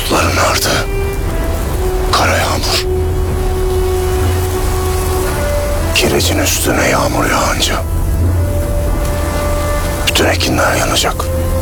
Bulutların ardı, kara yağmur. Kirecin üstüne yağmur yağınca bütün ekinler yanacak.